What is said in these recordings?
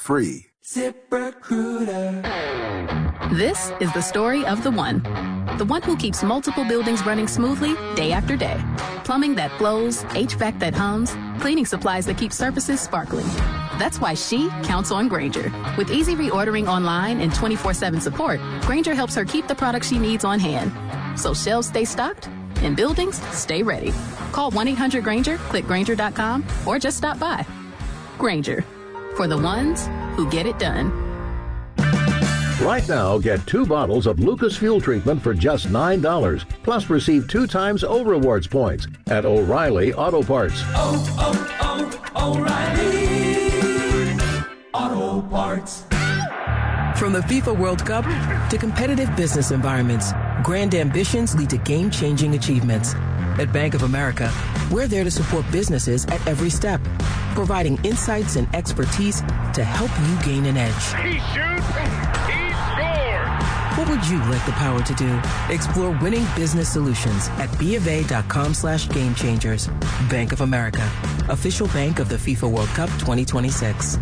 free. ZipRecruiter. This is the story of the one who keeps multiple buildings running smoothly day after day. Plumbing that flows, HVAC that hums, cleaning supplies that keep surfaces sparkling. That's why she counts on Grainger. With easy reordering online and 24/7 support, Grainger helps her keep the products she needs on hand. So shelves stay stocked and buildings stay ready. Call 1-800-GRAINGER, click Grainger.com, or just stop by. Grainger, for the ones who get it done. Right now, get 2 bottles of Lucas Fuel Treatment for just $9. Plus, receive 2 times O Rewards points at O'Reilly Auto Parts. O'Reilly Auto Parts. From the FIFA World Cup to competitive business environments, grand ambitions lead to game-changing achievements. At Bank of America, we're there to support businesses at every step, providing insights and expertise to help you gain an edge. He shoots, he scores! What would you like the power to do? Explore winning business solutions at BofA.com/gamechangers. Bank of America, official bank of the FIFA World Cup 2026.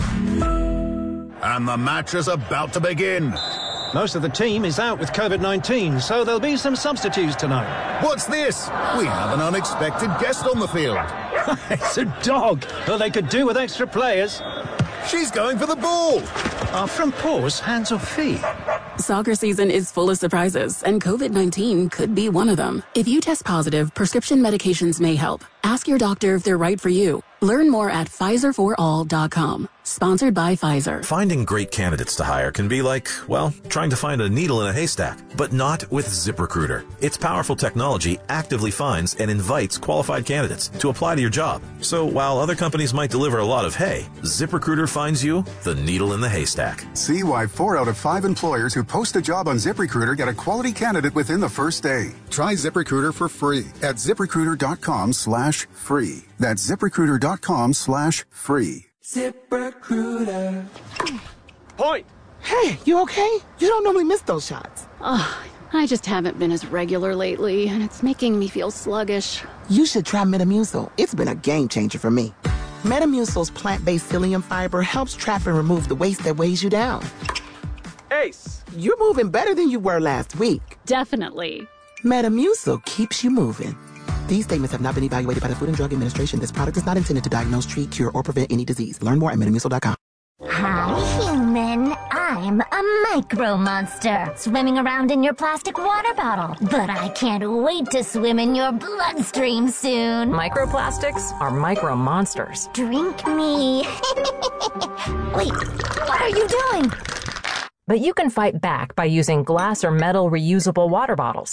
And the match is about to begin. Most of the team is out with COVID-19, so there'll be some substitutes tonight. What's this? We have an unexpected guest on the field. It's a dog. Well, they could do with extra players. She's going for the ball. Are front paws hands or feet? Soccer season is full of surprises, and COVID-19 could be one of them. If you test positive, prescription medications may help. Ask your doctor if they're right for you. Learn more at PfizerForAll.com. Sponsored by Pfizer. Finding great candidates to hire can be like, well, trying to find a needle in a haystack. But not with ZipRecruiter. Its powerful technology actively finds and invites qualified candidates to apply to your job. So while other companies might deliver a lot of hay, ZipRecruiter finds you the needle in the haystack. See why 4 out of 5 employers who post a job on ZipRecruiter get a quality candidate within the first day. Try ZipRecruiter for free at ZipRecruiter.com/free. That's ZipRecruiter.com/free. ZipRecruiter. Point! Hey, you okay? You don't normally miss those shots. I just haven't been as regular lately, and it's making me feel sluggish. You should try Metamucil. It's been a game changer for me. Metamucil's plant-based psyllium fiber helps trap and remove the waste that weighs you down. Ace! You're moving better than you were last week. Definitely. Metamucil keeps you moving. These statements have not been evaluated by the Food and Drug Administration. This product is not intended to diagnose, treat, cure, or prevent any disease. Learn more at Metamucil.com. Hi, human. I'm a micro monster, swimming around in your plastic water bottle. But I can't wait to swim in your bloodstream soon. Microplastics are micro monsters. Drink me. Wait, what are you doing? But you can fight back by using glass or metal reusable water bottles.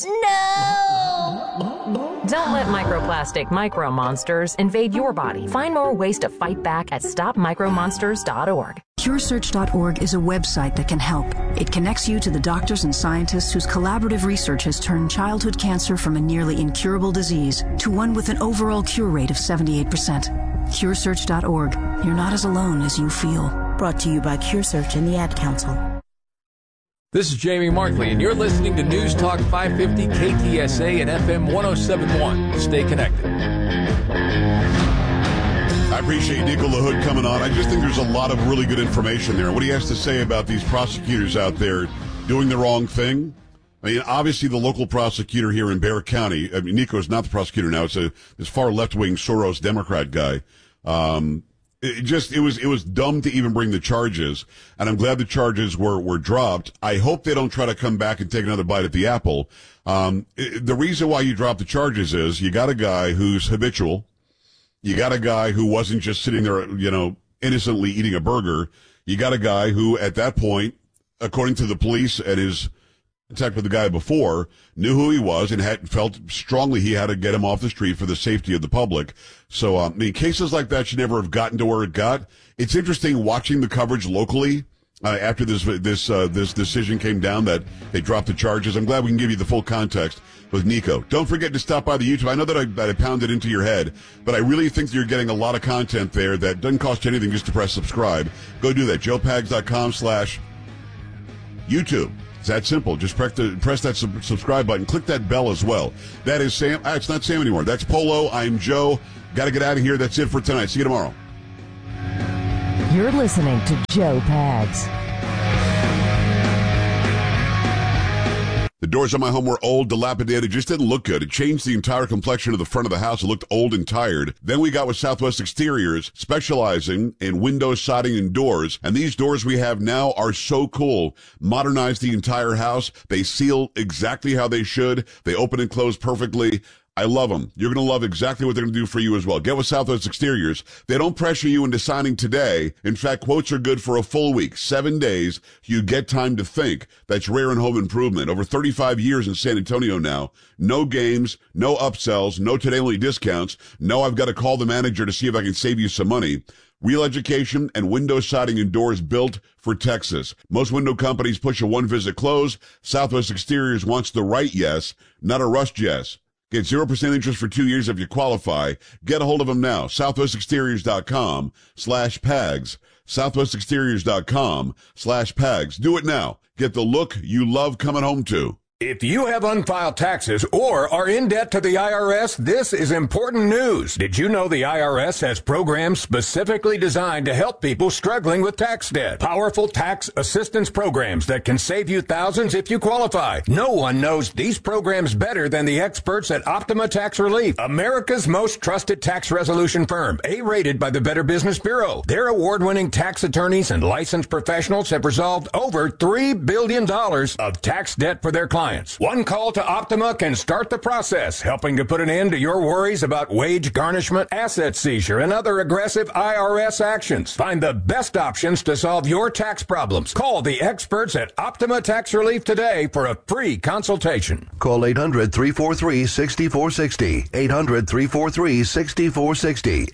No! Don't let microplastic micro monsters invade your body. Find more ways to fight back at stopmicromonsters.org. CureSearch.org is a website that can help. It connects you to the doctors and scientists whose collaborative research has turned childhood cancer from a nearly incurable disease to one with an overall cure rate of 78%. CureSearch.org. You're not as alone as you feel. Brought to you by CureSearch and the Ad Council. This is Jamie Markley, and you're listening to News Talk 550 KTSA and FM 1071. Stay connected. I appreciate Nico LaHood coming on. I just think there's a lot of really good information there. What he has to say about these prosecutors out there doing the wrong thing. I mean, obviously the local prosecutor here in Bexar County, I mean, Nico's not the prosecutor now. It's this far left-wing Soros Democrat guy. It was dumb to even bring the charges, and I'm glad the charges were dropped. I hope they don't try to come back and take another bite at the apple. The reason why you drop the charges is you got a guy who's habitual. You got a guy who wasn't just sitting there, innocently eating a burger. You got a guy who, at that point, according to the police and his contact with the guy before, knew who he was and had felt strongly he had to get him off the street for the safety of the public. So, cases like that should never have gotten to where it got. It's interesting watching the coverage locally after this decision came down that they dropped the charges. I'm glad we can give you the full context with Nico. Don't forget to stop by the YouTube. I know that I pounded into your head, but I really think that you're getting a lot of content there that doesn't cost you anything just to press subscribe. Go do that. JoePags.com/YouTube. It's that simple. Just press that subscribe button. Click that bell as well. That is Sam. It's not Sam anymore. That's Polo. I'm Joe. Got to get out of here. That's it for tonight. See you tomorrow. You're listening to Joe Pags. The doors on my home were old, dilapidated, just didn't look good. It changed the entire complexion of the front of the house. It looked old and tired. Then we got with Southwest Exteriors, specializing in windows, siding, and doors. And these doors we have now are so cool. Modernized the entire house. They seal exactly how they should. They open and close perfectly. I love them. You're going to love exactly what they're going to do for you as well. Get with Southwest Exteriors. They don't pressure you into signing today. In fact, quotes are good for a full week, 7 days. You get time to think. That's rare in home improvement. Over 35 years in San Antonio now. No games, no upsells, no today-only discounts. No, I've got to call the manager to see if I can save you some money. Real education and window siding and doors built for Texas. Most window companies push a one-visit close. Southwest Exteriors wants the right yes, not a rushed yes. Get 0% interest for 2 years if you qualify. Get a hold of them now. SouthwestExteriors.com/Pags. SouthwestExteriors.com/Pags. Do it now. Get the look you love coming home to. If you have unfiled taxes or are in debt to the IRS, this is important news. Did you know the IRS has programs specifically designed to help people struggling with tax debt? Powerful tax assistance programs that can save you thousands if you qualify. No one knows these programs better than the experts at Optima Tax Relief, America's most trusted tax resolution firm, A-rated by the Better Business Bureau. Their award-winning tax attorneys and licensed professionals have resolved over $3 billion of tax debt for their clients. One call to Optima can start the process, helping to put an end to your worries about wage garnishment, asset seizure, and other aggressive IRS actions. Find the best options to solve your tax problems. Call the experts at Optima Tax Relief today for a free consultation. Call 800-343-6460. 800-343-6460.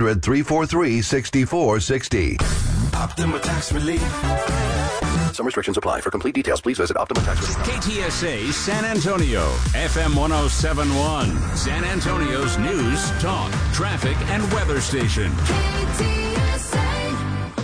800-343-6460. Optima Tax Relief. Some restrictions apply. For complete details, please visit Optima Tax Relief. KTSA San Antonio, FM 1071, San Antonio's news, talk, traffic, and weather station. KTSA.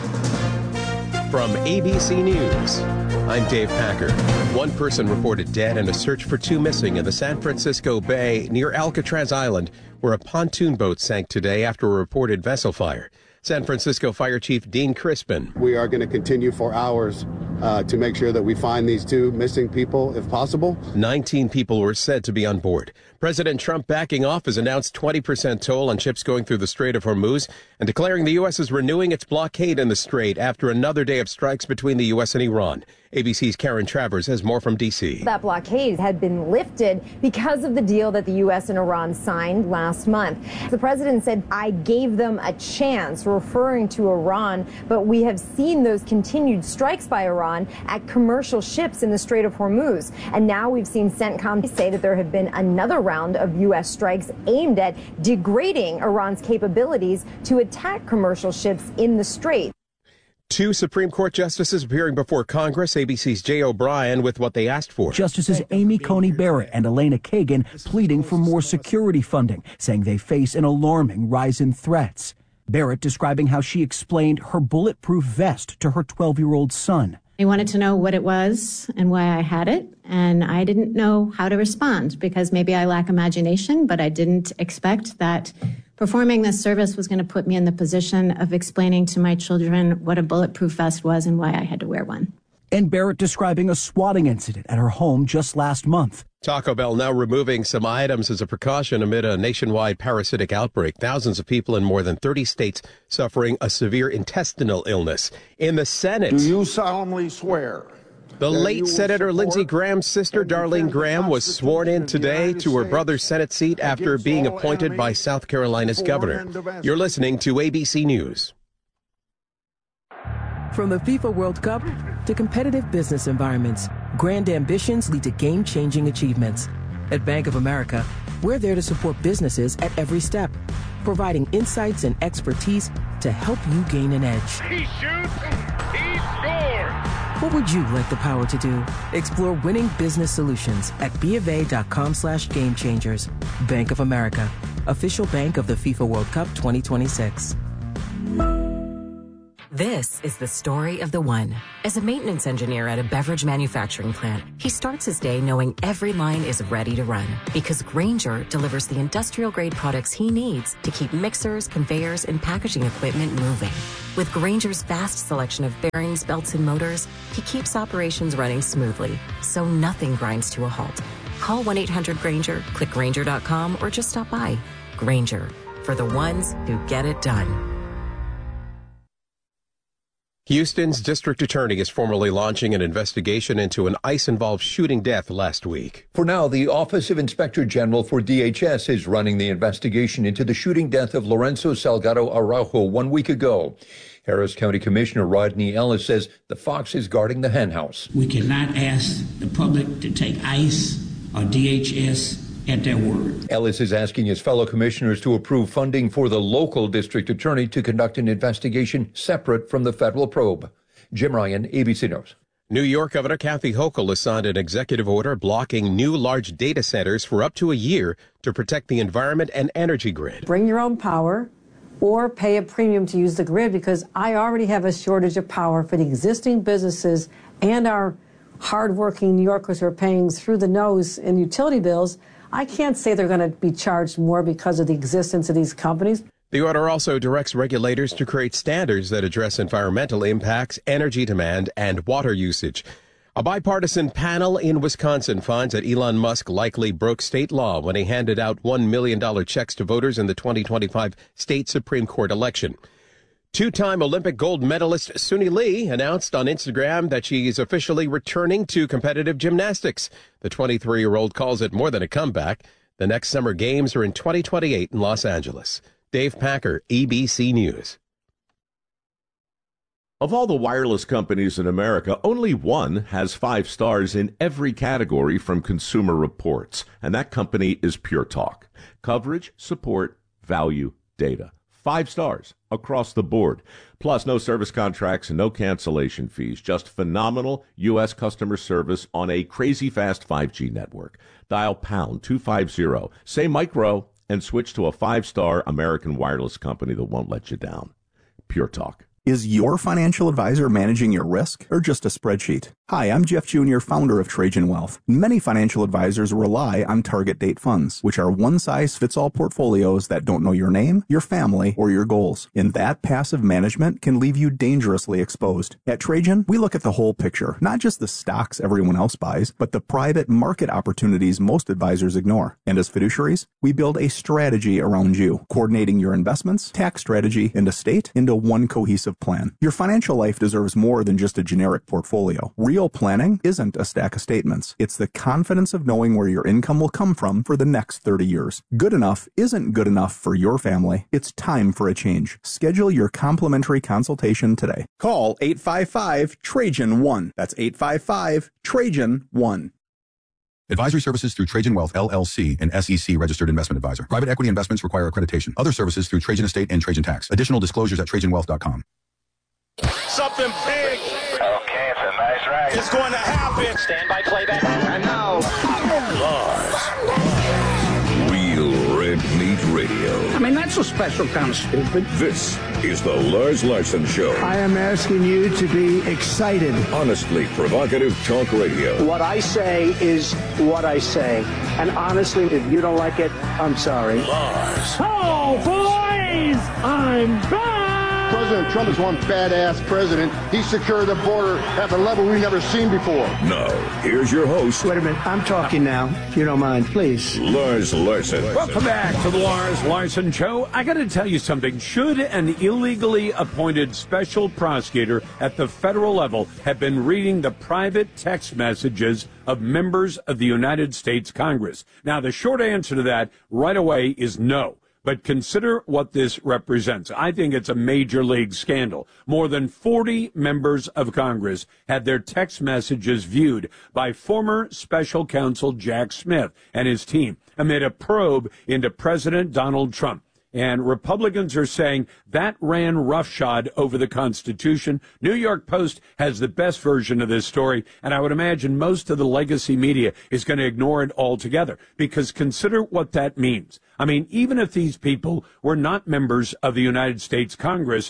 From ABC News, I'm Dave Packer. One person reported dead and a search for two missing in the San Francisco Bay near Alcatraz Island, where a pontoon boat sank today after a reported vessel fire. San Francisco Fire Chief Dean Crispin. We are going to continue for hours to make sure that we find these two missing people if possible. 19 people were said to be on board. President Trump backing off has announced 20% toll on ships going through the Strait of Hormuz and declaring the U.S. is renewing its blockade in the strait after another day of strikes between the U.S. and Iran. ABC's Karen Travers has more from D.C. That blockade had been lifted because of the deal that the U.S. and Iran signed last month. The president said, I gave them a chance, referring to Iran, but we have seen those continued strikes by Iran at commercial ships in the Strait of Hormuz. And now we've seen CENTCOM say that there have been another round of U.S. strikes aimed at degrading Iran's capabilities to attack commercial ships in the strait. Two Supreme Court justices appearing before Congress, ABC's Jay O'Brien, with what they asked for. Justices Amy Coney Barrett and Elena Kagan pleading for more security funding, saying they face an alarming rise in threats. Barrett describing how she explained her bulletproof vest to her 12-year-old son. I wanted to know what it was and why I had it, and I didn't know how to respond because maybe I lack imagination, but I didn't expect that performing this service was going to put me in the position of explaining to my children what a bulletproof vest was and why I had to wear one. And Barrett describing a swatting incident at her home just last month. Taco Bell now removing some items as a precaution amid a nationwide parasitic outbreak. Thousands of people in more than 30 states suffering a severe intestinal illness. In the Senate, do you solemnly swear? The late Senator Lindsey Graham's sister, Darlene Graham, was sworn in today to her brother's Senate seat after being appointed by South Carolina's governor. You're listening to ABC News. From the FIFA World Cup to competitive business environments, grand ambitions lead to game-changing achievements. At Bank of America, we're there to support businesses at every step, providing insights and expertise to help you gain an edge. He shoots, he scores! What would you like the power to do? Explore winning business solutions at BofA.com/gamechangers. Bank of America, official bank of the FIFA World Cup 2026. This is the story of the one. As a maintenance engineer at a beverage manufacturing plant, he starts his day knowing every line is ready to run because Grainger delivers the industrial-grade products he needs to keep mixers, conveyors, and packaging equipment moving. With Grainger's vast selection of bearings, belts, and motors, he keeps operations running smoothly, so nothing grinds to a halt. Call 1-800-GRAINGER, click Grainger.com, or just stop by. Grainger, for the ones who get it done. Houston's district attorney is formally launching an investigation into an ICE-involved shooting death last week. For now, the Office of Inspector General for DHS is running the investigation into the shooting death of Lorenzo Salgado Araujo 1 week ago. Harris County Commissioner Rodney Ellis says the fox is guarding the henhouse. We cannot ask the public to take ICE or DHS at their word. Ellis is asking his fellow commissioners to approve funding for the local district attorney to conduct an investigation separate from the federal probe. Jim Ryan, ABC News. New York Governor Kathy Hochul has signed an executive order blocking new large data centers for up to a year to protect the environment and energy grid. Bring your own power or pay a premium to use the grid, because I already have a shortage of power for the existing businesses and our hardworking New Yorkers who are paying through the nose in utility bills. I can't say they're going to be charged more because of the existence of these companies. The order also directs regulators to create standards that address environmental impacts, energy demand, and water usage. A bipartisan panel in Wisconsin finds that Elon Musk likely broke state law when he handed out $1 million checks to voters in the 2025 state Supreme Court election. Two-time Olympic gold medalist Suni Lee announced on Instagram that she is officially returning to competitive gymnastics. The 23-year-old calls it more than a comeback. The next Summer Games are in 2028 in Los Angeles. Dave Packer, ABC News. Of all the wireless companies in America, only one has 5 stars in every category from Consumer Reports, and that company is Pure Talk. Coverage, support, value, data. 5 stars across the board. Plus, no service contracts and no cancellation fees. Just phenomenal U.S. customer service on a crazy fast 5G network. Dial pound 250, say micro, and switch to a 5-star American wireless company that won't let you down. Pure Talk. Is your financial advisor managing your risk or just a spreadsheet? Hi, I'm Jeff Jr., founder of Trajan Wealth. Many financial advisors rely on target date funds, which are one-size-fits-all portfolios that don't know your name, your family, or your goals. And that passive management can leave you dangerously exposed. At Trajan, we look at the whole picture, not just the stocks everyone else buys, but the private market opportunities most advisors ignore. And as fiduciaries, we build a strategy around you, coordinating your investments, tax strategy, and estate into one cohesive plan. Your financial life deserves more than just a generic portfolio. Real planning isn't a stack of statements. It's the confidence of knowing where your income will come from for the next 30 years. Good enough isn't good enough for your family. It's time for a change. Schedule your complimentary consultation today. Call 855-TRAJAN-1. That's 855-TRAJAN-1. Advisory services through Trajan Wealth, LLC, an SEC registered investment advisor. Private equity investments require accreditation. Other services through Trajan Estate and Trajan Tax. Additional disclosures at TrajanWealth.com. Something big. Okay, it's a nice ride. It's going to happen. Stand by playback. And now, Lars. Real Red Meat Radio. I mean, that's a special kind of stupid. This is the Lars Larson Show. I am asking you to be excited. Honestly provocative talk radio. What I say is what I say. And honestly, if you don't like it, I'm sorry. Lars. Oh, boys! I'm back! President Trump is one badass president. He secured the border at a level we've never seen before. Now, here's your host. Wait a minute. I'm talking now. If you don't mind, please. Lars Larson. Welcome back to the Lars Larson Show. I got to tell you something. Should an illegally appointed special prosecutor at the federal level have been reading the private text messages of members of the United States Congress? Now, the short answer to that right away is no. But consider what this represents. I think it's a major league scandal. More than 40 members of Congress had their text messages viewed by former special counsel Jack Smith and his team amid a probe into President Donald Trump. And Republicans are saying that ran roughshod over the Constitution. New York Post has the best version of this story, and I would imagine most of the legacy media is going to ignore it altogether, because consider what that means. I mean, even if these people were not members of the United States Congress,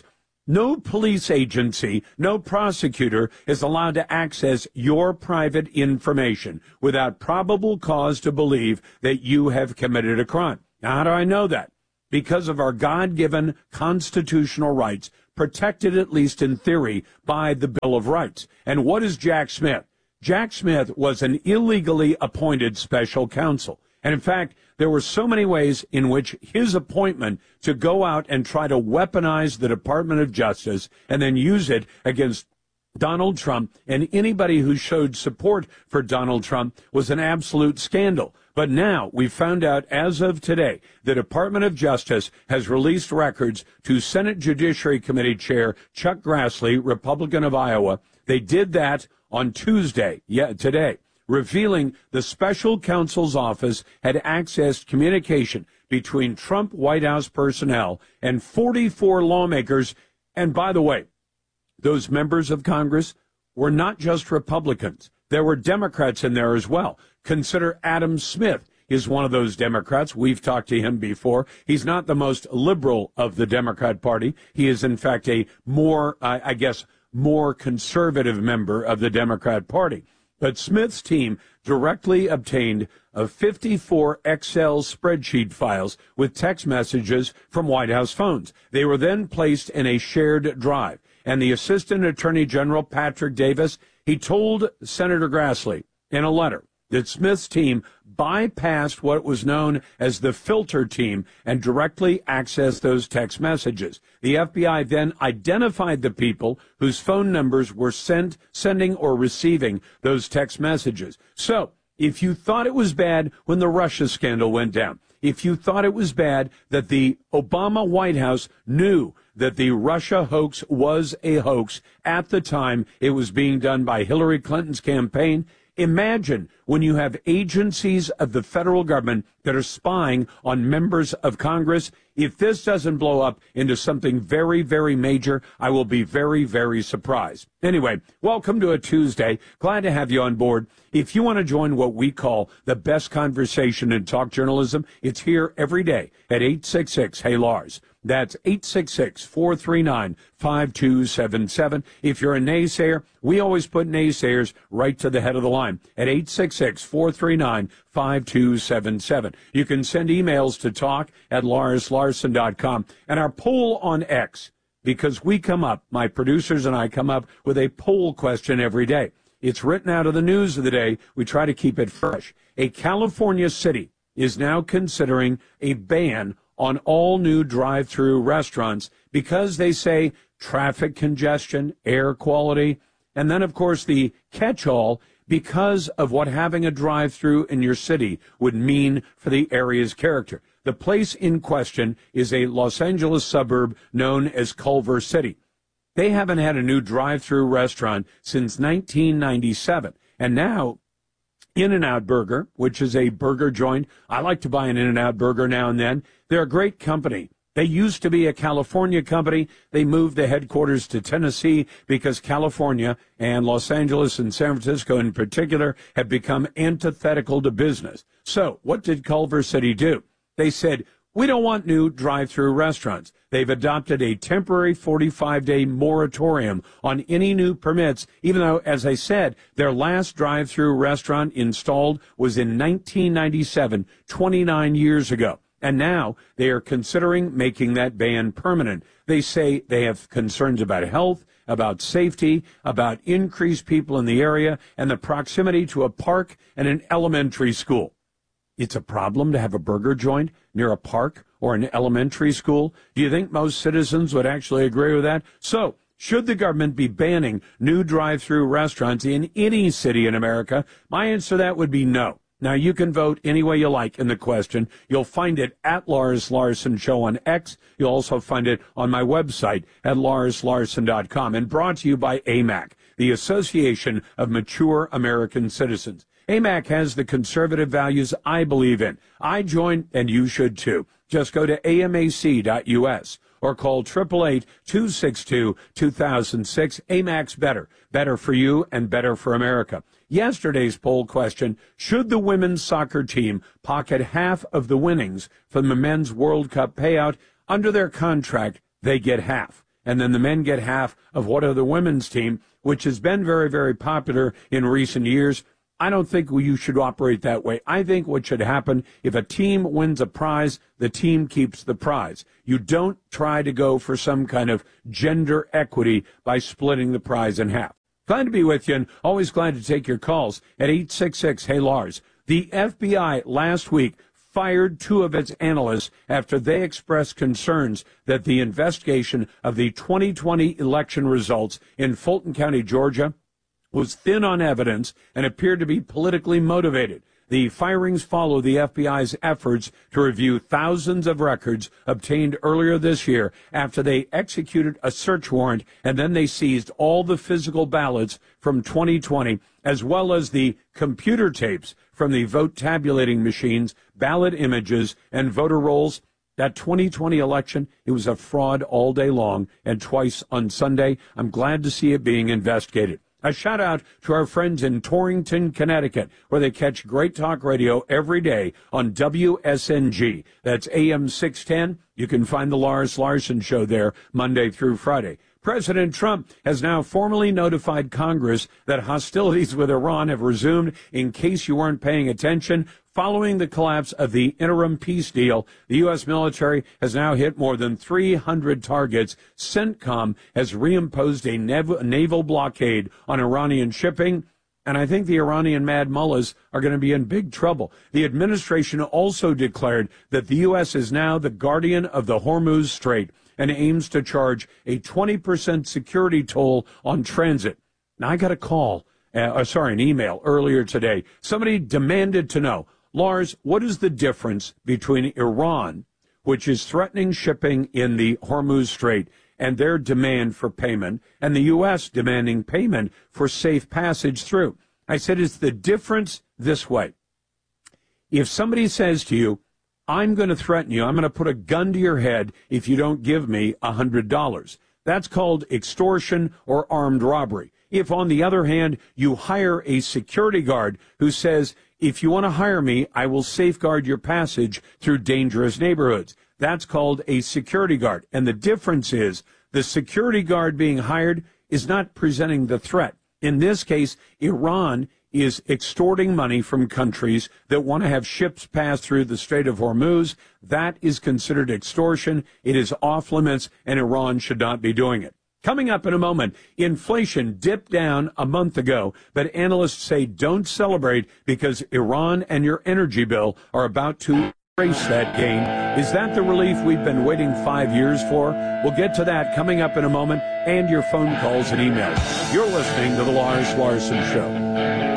No police agency, no prosecutor is allowed to access your private information without probable cause to believe that you have committed a crime. Now, how do I know that? Because of our God-given constitutional rights, protected at least in theory by the Bill of Rights. And what is Jack Smith? Jack Smith was an illegally appointed special counsel. And in fact, there were so many ways in which his appointment to go out and try to weaponize the Department of Justice and then use it against Donald Trump and anybody who showed support for Donald Trump was an absolute scandal. But now we found out as of today, the Department of Justice has released records to Senate Judiciary Committee Chair Chuck Grassley, Republican of Iowa. They did that on Tuesday, today, revealing the special counsel's office had accessed communication between Trump White House personnel and 44 lawmakers. And by the way, those members of Congress were not just Republicans. There were Democrats in there as well. Consider Adam Smith is one of those Democrats. We've talked to him before. He's not the most liberal of the Democrat Party. He is, in fact, a more conservative member of the Democrat Party. But Smith's team directly obtained 54 Excel spreadsheet files with text messages from White House phones. They were then placed in a shared drive. And the Assistant Attorney General, Patrick Davis, he told Senator Grassley in a letter that Smith's team bypassed what was known as the filter team and directly accessed those text messages. The FBI then identified the people whose phone numbers were sending or receiving those text messages. So, if you thought it was bad when the Russia scandal went down, if you thought it was bad that the Obama White House knew that the Russia hoax was a hoax at the time it was being done by Hillary Clinton's campaign, imagine when you have agencies of the federal government that are spying on members of Congress. If this doesn't blow up into something very, very major, I will be very, very surprised. Anyway, welcome to a Tuesday. Glad to have you on board. If you want to join what we call the best conversation in talk journalism, it's here every day at 866-HEY-LARS. That's 866-439-5277. If you're a naysayer, we always put naysayers right to the head of the line at 866-439-5277. You can send emails to talk@LarsLarson.com. And our poll on X, because we come up, my producers and I come up with a poll question every day. It's written out of the news of the day. We try to keep it fresh. A California city is now considering a ban on all new drive-through restaurants because they say traffic congestion, air quality, and then, of course, the catch-all because of what having a drive-through in your city would mean for the area's character. The place in question is a Los Angeles suburb known as Culver City. They haven't had a new drive-through restaurant since 1997, and now In-N-Out Burger, which is a burger joint. I like to buy an In-N-Out Burger now and then. They're a great company. They used to be a California company. They moved the headquarters to Tennessee because California and Los Angeles and San Francisco in particular have become antithetical to business. So what did Culver City do? They said, we don't want new drive-through restaurants. They've adopted a temporary 45-day moratorium on any new permits, even though, as I said, their last drive-through restaurant installed was in 1997, 29 years ago. And now they are considering making that ban permanent. They say they have concerns about health, about safety, about increased people in the area, and the proximity to a park and an elementary school. It's a problem to have a burger joint near a park or an elementary school. Do you think most citizens would actually agree with that? So, should the government be banning new drive-through restaurants in any city in America? My answer to that would be no. Now, you can vote any way you like in the question. You'll find it at Lars Larson Show on X. You'll also find it on my website at LarsLarson.com. And brought to you by AMAC, the Association of Mature American Citizens. AMAC has the conservative values I believe in. I join, and you should too. Just go to amac.us or call 888-262-2006. AMAC's better. Better for you and better for America. Yesterday's poll question, should the women's soccer team pocket half of the winnings from the men's World Cup payout? Under their contract, they get half. and then the men get half of what are the women's team, which has been very, very popular in recent years. I don't think you should operate that way. I think what should happen, if a team wins a prize, the team keeps the prize. You don't try to go for some kind of gender equity by splitting the prize in half. Glad to be with you, and always glad to take your calls at 866-HEY-LARS. The FBI last week fired 2 of its analysts after they expressed concerns that the investigation of the 2020 election results in Fulton County, Georgia, was thin on evidence and appeared to be politically motivated. The firings follow the FBI's efforts to review thousands of records obtained earlier this year after they executed a search warrant, and then they seized all the physical ballots from 2020, as well as the computer tapes from the vote tabulating machines, ballot images, and voter rolls. That 2020 election, it was a fraud all day long and twice on Sunday. I'm glad to see it being investigated. A shout out to our friends in Torrington, Connecticut, where they catch Great Talk Radio every day on WSNG. That's AM 610. You can find the Lars Larson Show there Monday through Friday. President Trump has now formally notified Congress that hostilities with Iran have resumed. In case you weren't paying attention, following the collapse of the interim peace deal, the U.S. military has now hit more than 300 targets. CENTCOM has reimposed a naval blockade on Iranian shipping, and I think the Iranian mad mullahs are going to be in big trouble. The administration also declared that the U.S. is now the guardian of the Hormuz Strait and aims to charge a 20% security toll on transit. Now, I got an email earlier today. Somebody demanded to know, Lars, what is the difference between Iran, which is threatening shipping in the Hormuz Strait, and their demand for payment, and the U.S. demanding payment for safe passage through? I said, it's the difference this way. If somebody says to you, I'm going to threaten you, I'm going to put a gun to your head if you don't give me $100. That's called extortion or armed robbery. If, on the other hand, you hire a security guard who says, if you want to hire me, I will safeguard your passage through dangerous neighborhoods, that's called a security guard. And the difference is the security guard being hired is not presenting the threat. In this case, Iran is extorting money from countries that want to have ships pass through the Strait of Hormuz. That is considered extortion. It is off limits, and Iran should not be doing it. Coming up in a moment, inflation dipped down a month ago, but analysts say don't celebrate because Iran and your energy bill are about to erase that gain. Is that the relief we've been waiting 5 years for? We'll get to that coming up in a moment, and your phone calls and emails. You're listening to The Lars Larson Show.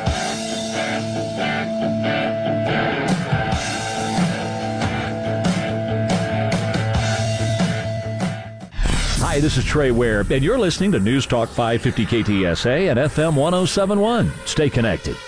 Hi, this is Trey Ware, and you're listening to News Talk 550 KTSA and FM 1071. Stay connected.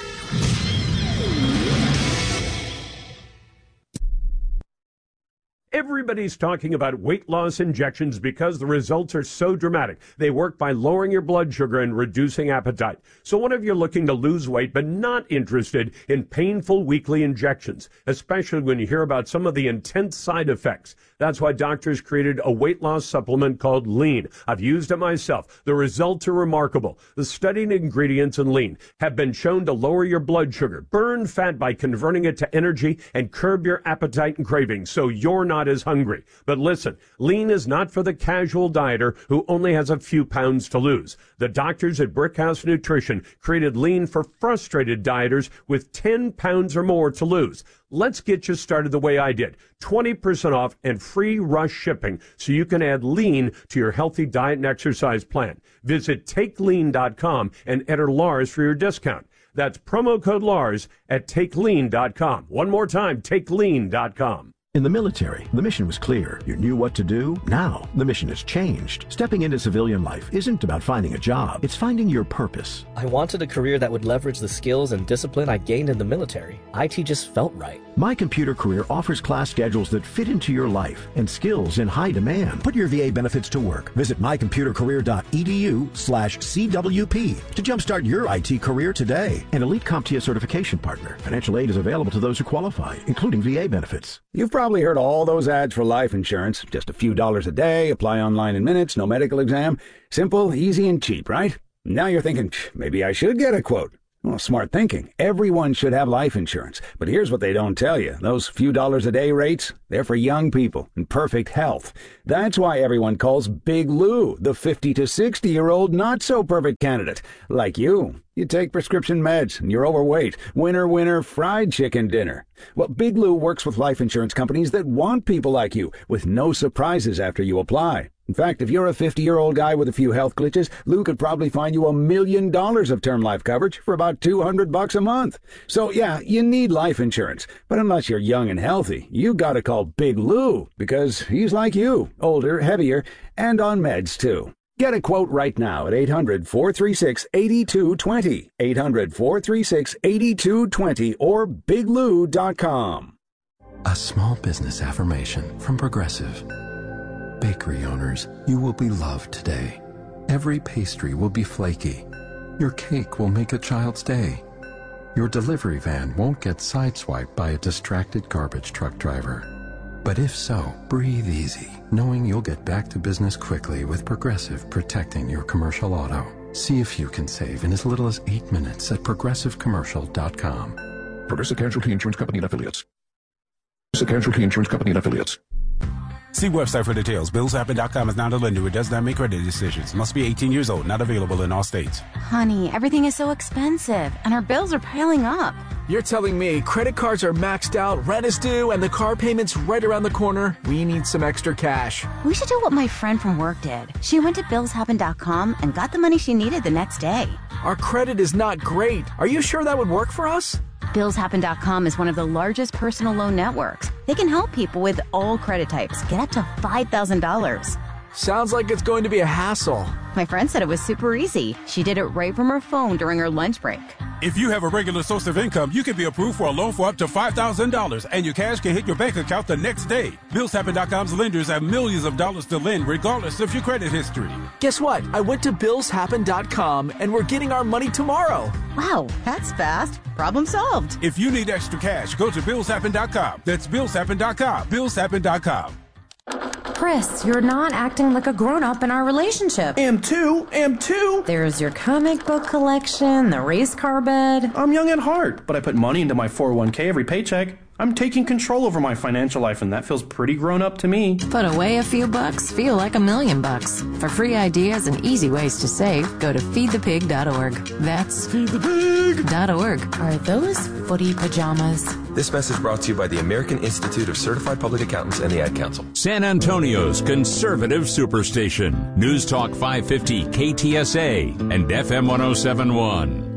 Everybody's talking about weight loss injections because the results are so dramatic. They work by lowering your blood sugar and reducing appetite. So what if you're looking to lose weight but not interested in painful weekly injections, especially when you hear about some of the intense side effects? That's why doctors created a weight loss supplement called Lean. I've used it myself. The results are remarkable. The studied ingredients in Lean have been shown to lower your blood sugar, burn fat by converting it to energy, and curb your appetite and cravings so you're not as hungry. But listen, Lean is not for the casual dieter who only has a few pounds to lose. The doctors at Brickhouse Nutrition created Lean for frustrated dieters with 10 pounds or more to lose. Let's get you started the way I did. 20% off and free rush shipping so you can add Lean to your healthy diet and exercise plan. Visit TakeLean.com and enter Lars for your discount. That's promo code Lars at TakeLean.com. One more time, TakeLean.com. In the military, the mission was clear. You knew what to do. Now, the mission has changed. Stepping into civilian life isn't about finding a job. It's finding your purpose. I wanted a career that would leverage the skills and discipline I gained in the military. IT just felt right. My Computer Career offers class schedules that fit into your life and skills in high demand. Put your VA benefits to work. Visit mycomputercareer.edu/CWP to jumpstart your IT career today. An elite CompTIA certification partner. Financial aid is available to those who qualify, including VA benefits. You've probably probably heard all those ads for life insurance. Just a few dollars a day, apply online in minutes, no medical exam. Simple, easy, and cheap, right? Now you're thinking, maybe I should get a quote. Well, smart thinking. Everyone should have life insurance. But here's what they don't tell you. Those few dollars a day rates, they're for young people in perfect health. That's why everyone calls Big Lou the 50 to 60-year-old not-so-perfect candidate. Like you. You take prescription meds and you're overweight. Winner, winner, fried chicken dinner. Well, Big Lou works with life insurance companies that want people like you, with no surprises after you apply. In fact, if you're a 50-year-old guy with a few health glitches, Lou could probably find you $1 million of term life coverage for about $200 a month. So yeah, you need life insurance. But unless you're young and healthy, you gotta call Big Lou, because he's like you, older, heavier, and on meds too. Get a quote right now at 800-436-8220, 800-436-8220, or biglou.com. A small business affirmation from Progressive. Bakery owners, you will be loved today. Every pastry will be flaky. Your cake will make a child's day. Your delivery van won't get sideswiped by a distracted garbage truck driver. But if so, breathe easy, knowing you'll get back to business quickly with Progressive protecting your commercial auto. See if you can save in as little as 8 minutes at progressivecommercial.com. Progressive Casualty Insurance Company and Affiliates. Progressive Casualty Insurance Company and Affiliates. See website for details. BillsHappen.com is not a lender. It does not make credit decisions. Must be 18 years old. Not available in all states. Honey, everything is so expensive, and our bills are piling up. You're telling me credit cards are maxed out, rent is due, and the car payment's right around the corner? We need some extra cash. We should do what my friend from work did. She went to BillsHappen.com and got the money she needed the next day. Our credit is not great. Are you sure that would work for us? BillsHappen.com is one of the largest personal loan networks. They can help people with all credit types get up to $5,000. Sounds like it's going to be a hassle. My friend said it was super easy. She did it right from her phone during her lunch break. If you have a regular source of income, you can be approved for a loan for up to $5,000, and your cash can hit your bank account the next day. BillsHappen.com's lenders have millions of dollars to lend, regardless of your credit history. Guess what? I went to BillsHappen.com, and we're getting our money tomorrow. Wow, that's fast. Problem solved. If you need extra cash, go to BillsHappen.com. That's BillsHappen.com. BillsHappen.com. Chris, you're not acting like a grown-up in our relationship. Am too. There's your comic book collection, the race car bed. I'm young at heart, but I put money into my 401k every paycheck. I'm taking control over my financial life, and that feels pretty grown up to me. Put away a few bucks, feel like $1 million. For free ideas and easy ways to save, go to feedthepig.org. That's feedthepig.org. Are those footy pajamas? This message brought to you by the American Institute of Certified Public Accountants and the Ad Council. San Antonio's conservative superstation. News Talk 550 KTSA and FM 1071.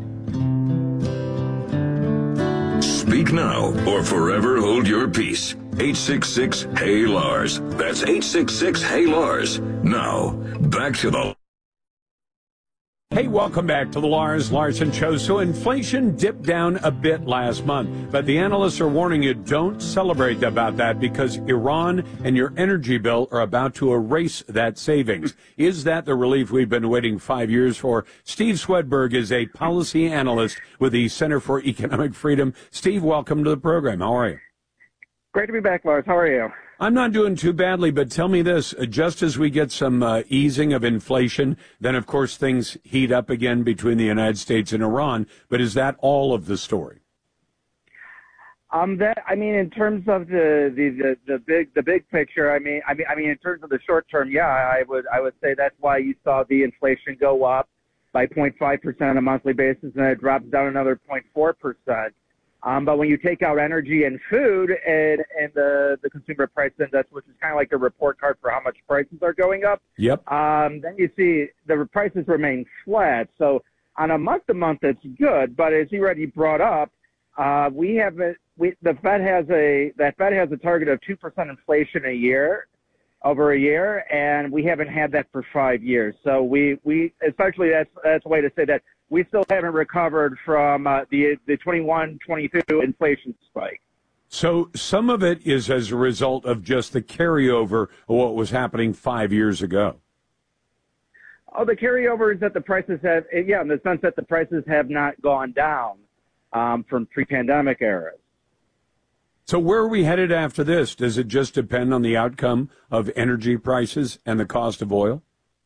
Speak now or forever hold your peace. 866-HEY-LARS. That's 866-HEY-LARS. Now, back to the... Hey, welcome back to the Lars Larson Show. So inflation dipped down a bit last month, but the analysts are warning you don't celebrate about that because Iran and your energy bill are about to erase that savings. Is that the relief we've been waiting 5 years for? Steve Swedberg is a policy analyst with the Center for Economic Freedom. Steve, welcome to the program. How are you? Great to be back, Lars. How are you? I'm not doing too badly, but tell me this. Just as we get some easing of inflation, then, of course, things heat up again between the United States and Iran. But is that all of the story? In terms of the big picture, I mean, in terms of the short term, yeah, I would say that's why you saw the inflation go up by 0.5% on a monthly basis, and it drops down another 0.4%. But when you take out energy and food and the consumer price index, which is kind of like a report card for how much prices are going up, yep. Then you see the prices remain flat. So on a month-to-month, it's good. But as you already brought up, the Fed has a target of 2% inflation over a year, and we haven't had that for 5 years. So we essentially that's a way to say that we still haven't recovered from the 21-22 inflation spike. So some of it is as a result of just the carryover of what was happening 5 years ago. Oh, the carryover is that the prices have, in the sense that the prices have not gone down from pre-pandemic eras. So where are we headed after this? Does it just depend on the outcome of energy prices and the cost of oil?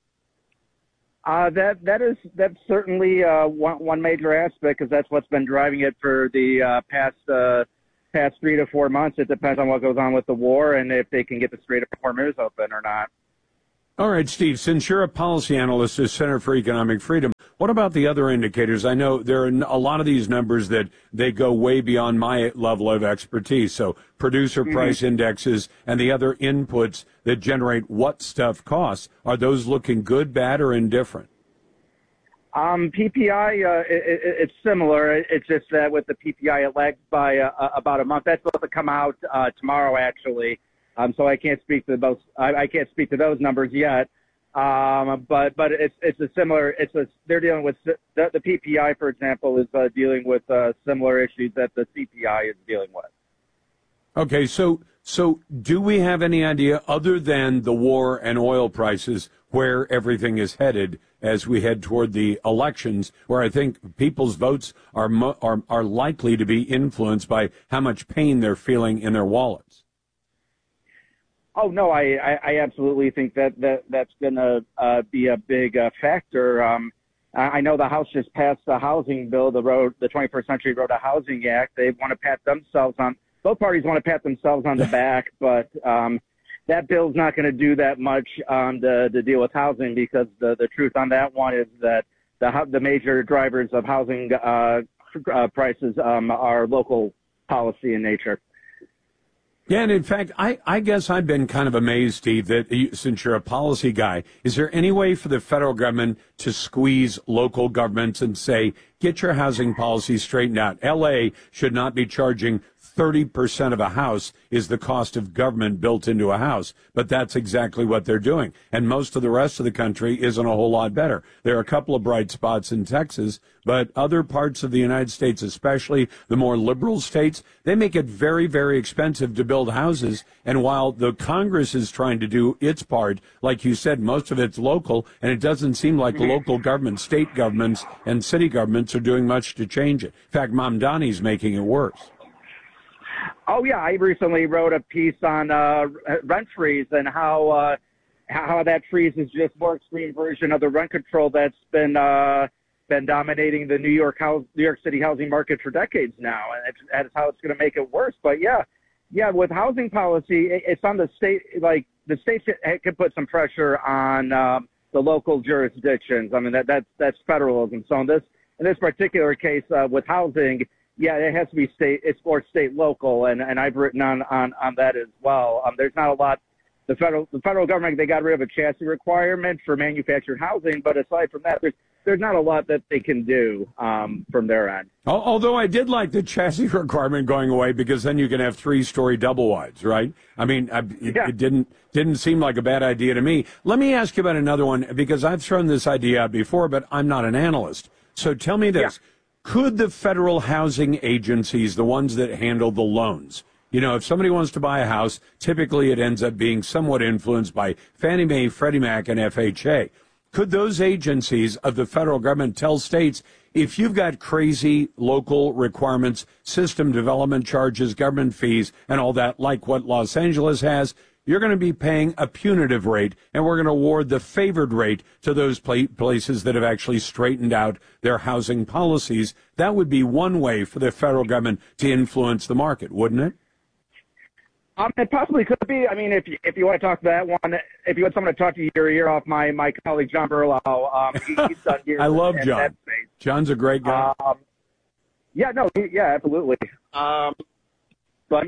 That's certainly one major aspect, because that's what's been driving it for the past 3 to 4 months. It depends on what goes on with the war and if they can get the Strait of Hormuz open or not. All right, Steve, since you're a policy analyst at Center for Economic Freedom, what about the other indicators? I know there are a lot of these numbers that they go way beyond my level of expertise. So producer price indexes and the other inputs that generate what stuff costs, are those looking good, bad, or indifferent? PPI, it's similar. It's just that with the PPI, it lags by about a month. That's supposed to come out tomorrow, actually. So I can't speak to those. I can't speak to those numbers yet. But it's a similar. They're dealing with the PPI, for example, is dealing with similar issues that the CPI is dealing with. Okay, so do we have any idea, other than the war and oil prices, where everything is headed as we head toward the elections, where I think people's votes are likely to be influenced by how much pain they're feeling in their wallets? Oh, no, I absolutely think that's going to be a big factor. I know the House just passed the housing bill, the 21st Century Road to Housing Act. They want to pat themselves on, both parties want to pat themselves on the back, but that bill's not going to do that much to deal with housing, because the truth on that one is that the major drivers of housing prices are local policy in nature. Yeah, and in fact, I guess I've been kind of amazed, Steve, that since you're a policy guy, is there any way for the federal government to squeeze local governments and say, get your housing policy straightened out? L.A. should not be charging 30% of a house is the cost of government built into a house. But that's exactly what they're doing. And most of the rest of the country isn't a whole lot better. There are a couple of bright spots in Texas, but other parts of the United States, especially the more liberal states, they make it very, very expensive to build houses. And while the Congress is trying to do its part, like you said, most of it's local, and it doesn't seem like the local government, state governments, and city governments are doing much to change it. In fact, Mamdani's making it worse. Oh, yeah. I recently wrote a piece on rent freeze and how that freeze is just more extreme version of the rent control that's been dominating the New York City housing market for decades now. And that's how it's going to make it worse. But yeah, with housing policy, it's on the state. Like, the state can put some pressure on the local jurisdictions. I mean, that's federalism. So in this particular case with housing, yeah, it has to be state. It's more state local, and I've written on that as well. There's not a lot. The federal government, they got rid of a chassis requirement for manufactured housing, but aside from that, there's not a lot that they can do from their end. Although I did like the chassis requirement going away, because then you can have 3-story double wides, right? I mean, it didn't seem like a bad idea to me. Let me ask you about another one, because I've thrown this idea out before, but I'm not an analyst. So tell me this. Yeah. Could the federal housing agencies, the ones that handle the loans, if somebody wants to buy a house, typically it ends up being somewhat influenced by Fannie Mae, Freddie Mac, and FHA. Could those agencies of the federal government tell states, if you've got crazy local requirements, system development charges, government fees, and all that, like what Los Angeles has, you're going to be paying a punitive rate, and we're going to award the favored rate to those places that have actually straightened out their housing policies? That would be one way for the federal government to influence the market, wouldn't it? It possibly could be. I mean, if you want to talk to that one, if you want someone to talk to your ear off, my colleague John Berlau, he's done years. I love John. John's a great guy. Absolutely. But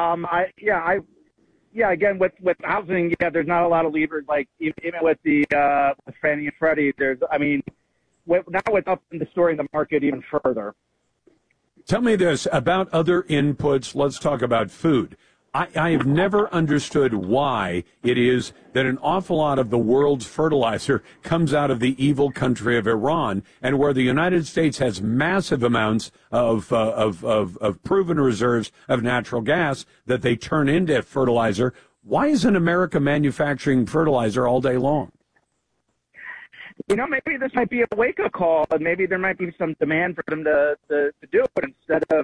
again, with housing, there's not a lot of levers. Like even with the with Fannie and Freddie, now it's up in distorting the market even further. Tell me this about other inputs. Let's talk about food. I have never understood why it is that an awful lot of the world's fertilizer comes out of the evil country of Iran, and where the United States has massive amounts of proven reserves of natural gas that they turn into fertilizer. Why isn't America manufacturing fertilizer all day long? Maybe this might be a wake-up call, and maybe there might be some demand for them to do it instead of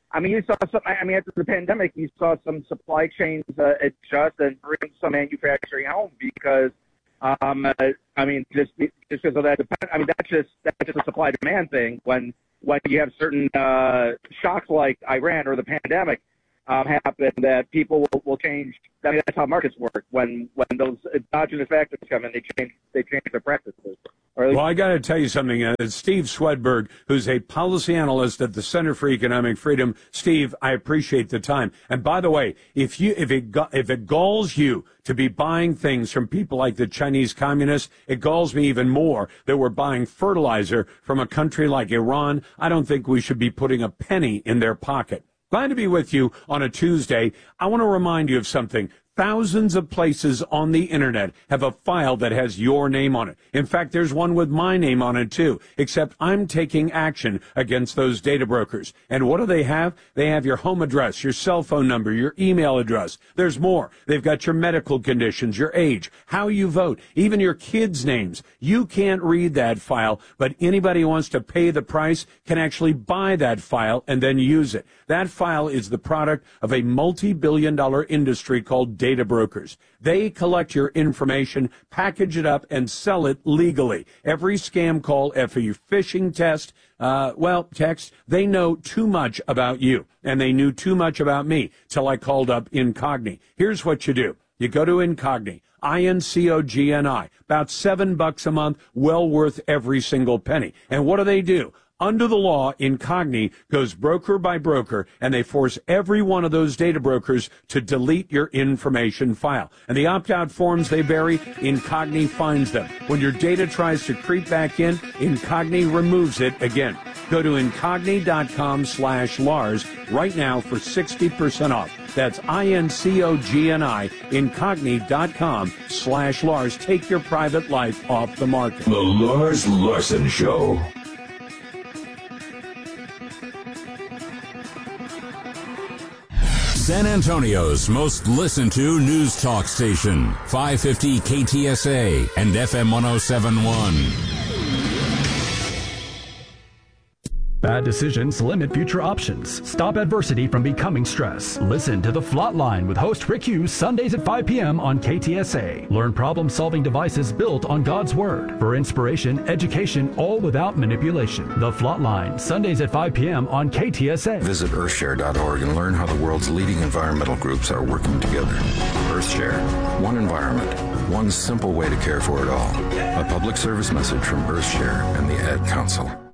I mean, you saw some. I mean, after the pandemic, you saw some supply chains adjust and bring some manufacturing home because, I mean, just because of that. I mean, that's just a supply demand thing. When you have certain shocks like Iran or the pandemic happen, that people will change. I mean, that's how markets work. When those exogenous factors come in, they change their practices. Well, I got to tell you something. Steve Swedberg, who's a policy analyst at the Center for Economic Freedom. Steve, I appreciate the time. And by the way, if it galls you to be buying things from people like the Chinese communists, it galls me even more that we're buying fertilizer from a country like Iran. I don't think we should be putting a penny in their pocket. Glad to be with you on a Tuesday. I want to remind you of something. Thousands of places on the internet have a file that has your name on it. In fact, there's one with my name on it too, except I'm taking action against those data brokers. And what do they have? They have your home address, your cell phone number, your email address. There's more. They've got your medical conditions, your age, how you vote, even your kids' names. You can't read that file, but anybody who wants to pay the price can actually buy that file and then use it. That file is the product of a multi-billion-dollar industry called data brokers. They collect your information, package it up, and sell it legally. Every scam call, every phishing text, they know too much about you, and they knew too much about me till I called up Incogni. Here's what you do. You go to Incogni, INCOGNI, about $7 a month, well worth every single penny. And what do? Under the law, Incogni goes broker by broker, and they force every one of those data brokers to delete your information file. And the opt-out forms they bury, Incogni finds them. When your data tries to creep back in, Incogni removes it again. Go to Incogni.com/Lars right now for 60% off. That's INCOGNI, Incogni.com/Lars. Take your private life off the market. The Lars Larson Show. San Antonio's most listened to news talk station, 550 KTSA and FM 107.1. Bad decisions limit future options. Stop adversity from becoming stress. Listen to The Flatline with host Rick Hughes Sundays at 5 p.m. on KTSA. Learn problem-solving devices built on God's Word. For inspiration, education, all without manipulation. The Flatline, Sundays at 5 p.m. on KTSA. Visit earthshare.org and learn how the world's leading environmental groups are working together. Earthshare. One environment. One simple way to care for it all. A public service message from Earthshare and the Ad Council.